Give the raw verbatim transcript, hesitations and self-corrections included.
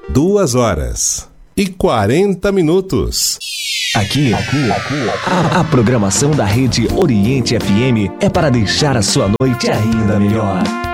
Duas horas e quarenta minutos. Aqui, aqui, aqui, aqui. A, a programação da Rede Oriente F M é para deixar a sua noite ainda melhor.